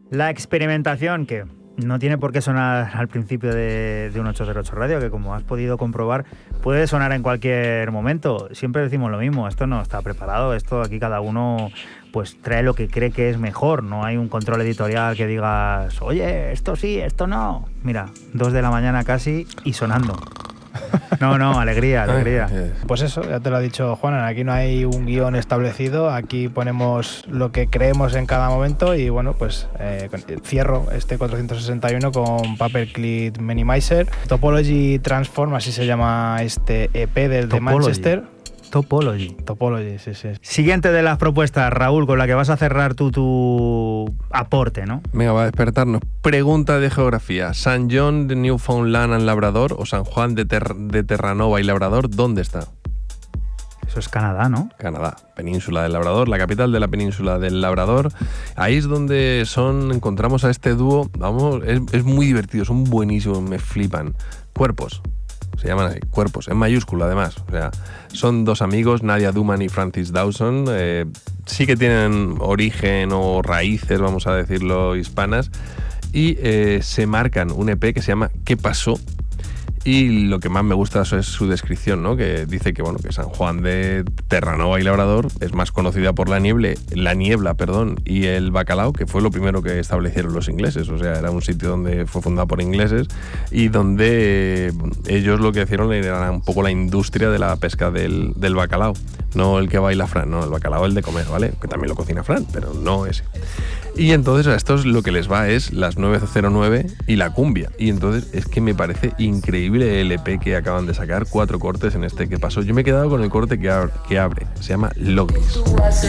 La experimentación, que no tiene por qué sonar al principio de un 808 Radio, que como has podido comprobar, puede sonar en cualquier momento. Siempre decimos lo mismo, esto no está preparado, esto aquí cada uno pues trae lo que cree que es mejor, no hay un control editorial que digas, oye, esto sí, esto no. Mira, 2 de la mañana casi y sonando. No, alegría. Pues eso, ya te lo ha dicho Juanan, aquí no hay un guión establecido, aquí ponemos lo que creemos en cada momento y bueno, pues cierro este 461 con Paperclip Minimizer, Topology Transform, así se llama este EP del de Manchester. Topology, sí. Siguiente de las propuestas, Raúl, con la que vas a cerrar tú tu aporte, ¿no? Venga, va a despertarnos. Pregunta de geografía. ¿San John de Newfoundland and Labrador o San Juan de Terranova y Labrador, dónde está? Eso es Canadá, ¿no? Canadá, península del Labrador, la capital de la península del Labrador. Ahí es donde encontramos a este dúo, vamos, es muy divertido, son buenísimos, me flipan. Cuerpos. Se llaman así, Cuerpos, en mayúscula además. O sea, son dos amigos, Nadia Duman y Francis Dawson. Sí que tienen origen o raíces, vamos a decirlo, hispanas. Y se marcan un EP que se llama ¿Qué pasó? Y lo que más me gusta es su descripción, ¿no? Que dice que, bueno, que San Juan de Terranova y Labrador es más conocida por la niebla, y el bacalao, que fue lo primero que establecieron los ingleses. O sea, era un sitio donde fue fundado por ingleses y donde ellos lo que hicieron era un poco la industria de la pesca del bacalao. No el que baila Fran, no, el bacalao el de comer, ¿vale? Que también lo cocina Fran, pero no ese. Y entonces a estos lo que les va es las 909 y la cumbia. Y entonces es que me parece increíble el EP que acaban de sacar, 4 cortes en este que pasó. Yo me he quedado con el corte que abre, se llama Logris.